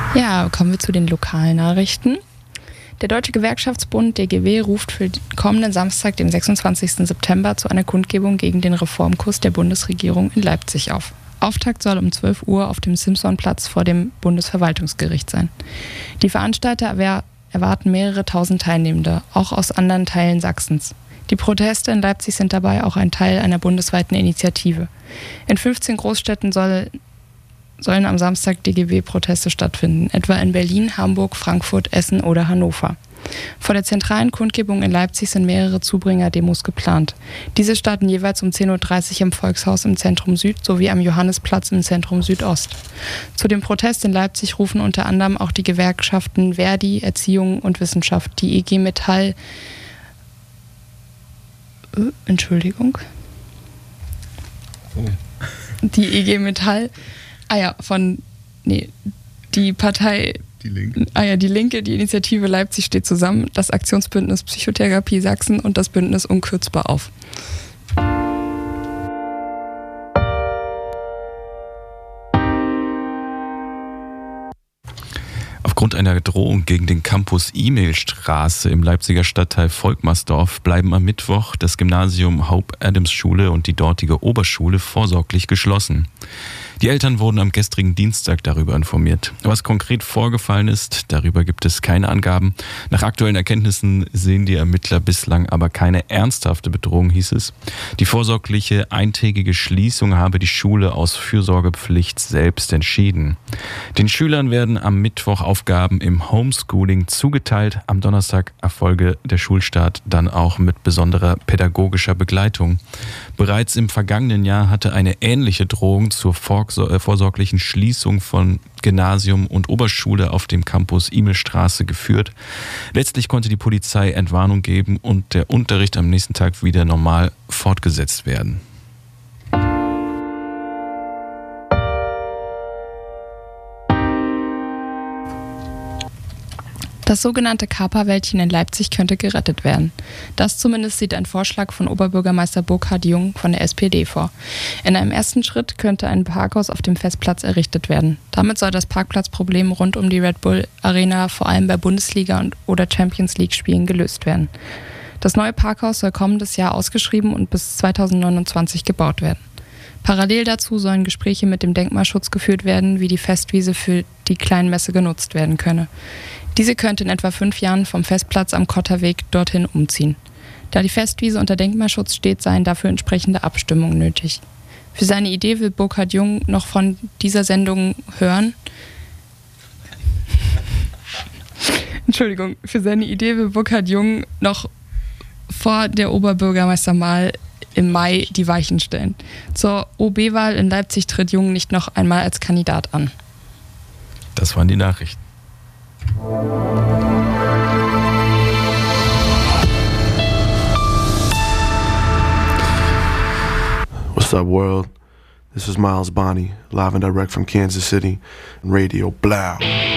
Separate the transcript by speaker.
Speaker 1: Ja, kommen wir zu den Lokalnachrichten. Der Deutsche Gewerkschaftsbund DGW ruft für den kommenden Samstag, den 26. September, zu einer Kundgebung gegen den Reformkurs der Bundesregierung in Leipzig auf. Auftakt soll um 12 Uhr auf dem Simsonplatz vor dem Bundesverwaltungsgericht sein. Die Veranstalter erwarten mehrere tausend Teilnehmende, auch aus anderen Teilen Sachsens. Die Proteste in Leipzig sind dabei auch ein Teil einer bundesweiten Initiative. In 15 Großstädten sollen am Samstag DGW-Proteste stattfinden, etwa in Berlin, Hamburg, Frankfurt, Essen oder Hannover. Vor der zentralen Kundgebung in Leipzig sind mehrere Zubringer-Demos geplant. Diese starten jeweils um 10.30 Uhr im Volkshaus im Zentrum Süd sowie am Johannesplatz im Zentrum Südost. Zu dem Protest in Leipzig rufen unter anderem auch die Gewerkschaften Verdi, Erziehung und Wissenschaft, die IG Metall, die IG Metall, die Partei, die Linke, die Initiative Leipzig steht zusammen, das Aktionsbündnis Psychotherapie Sachsen und das Bündnis Unkürzbar auf.
Speaker 2: Aufgrund einer Drohung gegen den Campus E-Mail-Straße im Leipziger Stadtteil Volkmarsdorf bleiben am Mittwoch das Gymnasium Hope-Adams-Schule und die dortige Oberschule vorsorglich geschlossen. Die Eltern wurden am gestrigen Dienstag darüber informiert. Was konkret vorgefallen ist, darüber gibt es keine Angaben. Nach aktuellen Erkenntnissen sehen die Ermittler bislang aber keine ernsthafte Bedrohung, hieß es. Die vorsorgliche eintägige Schließung habe die Schule aus Fürsorgepflicht selbst entschieden. Den Schülern werden am Mittwoch Aufgaben im Homeschooling zugeteilt. Am Donnerstag erfolge der Schulstart dann auch mit besonderer pädagogischer Begleitung. Bereits im vergangenen Jahr hatte eine ähnliche Drohung zur vorsorglichen Schließung von Gymnasium und Oberschule auf dem Campus Immelstraße geführt. Letztlich konnte die Polizei Entwarnung geben und der Unterricht am nächsten Tag wieder normal fortgesetzt werden.
Speaker 1: Das sogenannte Kaperwäldchen in Leipzig könnte gerettet werden. Das zumindest sieht ein Vorschlag von Oberbürgermeister Burkhard Jung von der SPD vor. In einem ersten Schritt könnte ein Parkhaus auf dem Festplatz errichtet werden. Damit soll das Parkplatzproblem rund um die Red Bull Arena vor allem bei Bundesliga- oder Champions League-Spielen gelöst werden. Das neue Parkhaus soll kommendes Jahr ausgeschrieben und bis 2029 gebaut werden. Parallel dazu sollen Gespräche mit dem Denkmalschutz geführt werden, wie die Festwiese für die Kleinmesse genutzt werden könne. Diese könnte in etwa 5 Jahren vom Festplatz am Kotterweg dorthin umziehen. Da die Festwiese unter Denkmalschutz steht, seien dafür entsprechende Abstimmungen nötig. Für seine Idee will Burkhard Jung noch von dieser Sendung hören. Für seine Idee will Burkhard Jung noch vor der Oberbürgermeisterwahl im Mai die Weichen stellen. Zur OB-Wahl in Leipzig tritt Jung nicht noch einmal als Kandidat an.
Speaker 2: Das waren die Nachrichten.
Speaker 3: What's up, world? This is Miles Bonney, live and direct from Kansas City, Radio Blau.